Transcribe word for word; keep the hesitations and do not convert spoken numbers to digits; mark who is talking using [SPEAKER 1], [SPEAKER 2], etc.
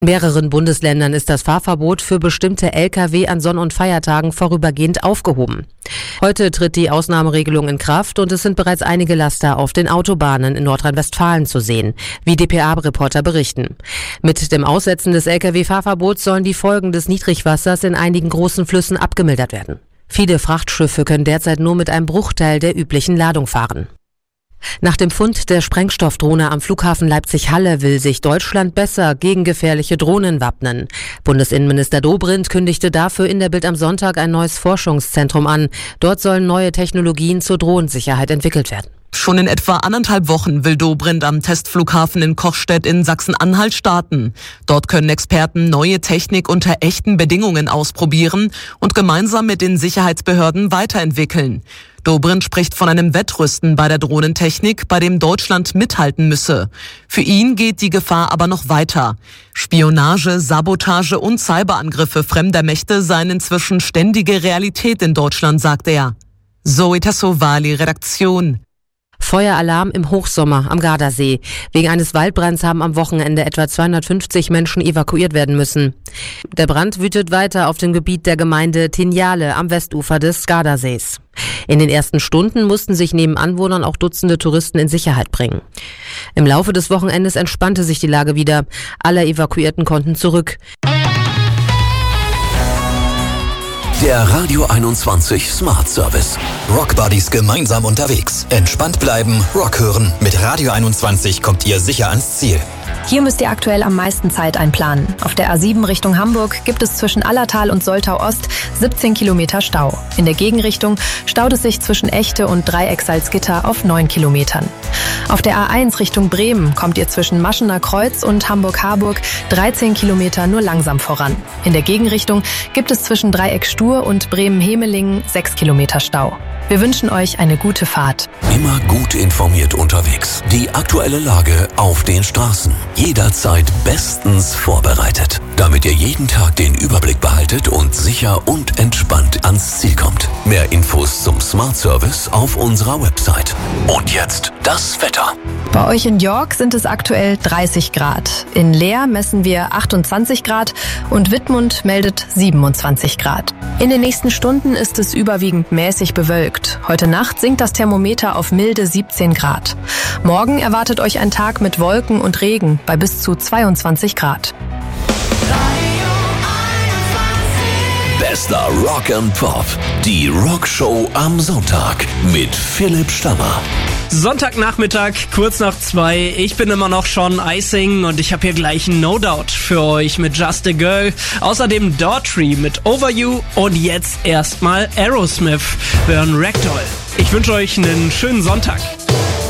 [SPEAKER 1] In mehreren Bundesländern ist das Fahrverbot für bestimmte L K W an Sonn- und Feiertagen vorübergehend aufgehoben. Heute tritt die Ausnahmeregelung in Kraft und es sind bereits einige Laster auf den Autobahnen in Nordrhein-Westfalen zu sehen, wie D P A-Reporter berichten. Mit dem Aussetzen des L K W-Fahrverbots sollen die Folgen des Niedrigwassers in einigen großen Flüssen abgemildert werden. Viele Frachtschiffe können derzeit nur mit einem Bruchteil der üblichen Ladung fahren. Nach dem Fund der Sprengstoffdrohne am Flughafen Leipzig-Halle will sich Deutschland besser gegen gefährliche Drohnen wappnen. Bundesinnenminister Dobrindt kündigte dafür in der Bild am Sonntag ein neues Forschungszentrum an. Dort sollen neue Technologien zur Drohnensicherheit entwickelt werden.
[SPEAKER 2] Schon in etwa anderthalb Wochen will Dobrindt am Testflughafen in Kochstedt in Sachsen-Anhalt starten. Dort können Experten neue Technik unter echten Bedingungen ausprobieren und gemeinsam mit den Sicherheitsbehörden weiterentwickeln. Dobrindt spricht von einem Wettrüsten bei der Drohnentechnik, bei dem Deutschland mithalten müsse. Für ihn geht die Gefahr aber noch weiter. Spionage, Sabotage und Cyberangriffe fremder Mächte seien inzwischen ständige Realität in Deutschland, sagt er. Zoe Tassovali, Redaktion.
[SPEAKER 1] Feueralarm im Hochsommer am Gardasee. Wegen eines Waldbrands haben am Wochenende etwa zweihundertfünfzig Menschen evakuiert werden müssen. Der Brand wütet weiter auf dem Gebiet der Gemeinde Tinjale am Westufer des Gardasees. In den ersten Stunden mussten sich neben Anwohnern auch Dutzende Touristen in Sicherheit bringen. Im Laufe des Wochenendes entspannte sich die Lage wieder. Alle Evakuierten konnten zurück.
[SPEAKER 3] Der Radio einundzwanzig Smart Service.
[SPEAKER 4] Rock Buddies gemeinsam unterwegs. Entspannt bleiben, Rock hören. Mit Radio einundzwanzig kommt ihr sicher ans Ziel.
[SPEAKER 5] Hier müsst ihr aktuell am meisten Zeit einplanen. Auf der A sieben Richtung Hamburg gibt es zwischen Allertal und Soltau Ost siebzehn Kilometer Stau. In der Gegenrichtung staut es sich zwischen Echte und Dreieck-Salzgitter auf neun Kilometern. Auf der A eins Richtung Bremen kommt ihr zwischen Maschener Kreuz und Hamburg-Harburg dreizehn Kilometer nur langsam voran. In der Gegenrichtung gibt es zwischen Dreieck-Stur und Bremen-Hemelingen sechs Kilometer Stau. Wir wünschen euch eine gute Fahrt.
[SPEAKER 3] Immer gut informiert unterwegs. Die aktuelle Lage auf den Straßen. Jederzeit bestens vorbereitet, damit ihr jeden Tag den Überblick behaltet und sicher und entspannt ans Ziel kommt. Mehr Infos zum Smart Service auf unserer Website. Und jetzt das Wetter.
[SPEAKER 5] Bei euch in York sind es aktuell dreißig Grad. In Leer messen wir achtundzwanzig Grad und Wittmund meldet siebenundzwanzig Grad. In den nächsten Stunden ist es überwiegend mäßig bewölkt. Heute Nacht sinkt das Thermometer auf milde siebzehn Grad. Morgen erwartet euch ein Tag mit Wolken und Regen bei bis zu zweiundzwanzig Grad.
[SPEAKER 3] Bester Rock and Pop. Die Rockshow am Sonntag mit Philipp Stammer.
[SPEAKER 6] Sonntagnachmittag, kurz nach zwei. Ich bin immer noch Sean Icing und ich habe hier gleich No Doubt für euch mit Just a Girl. Außerdem Daughtry mit Over You und jetzt erstmal Aerosmith. Wir hören Ragdoll. Ich wünsche euch einen schönen Sonntag.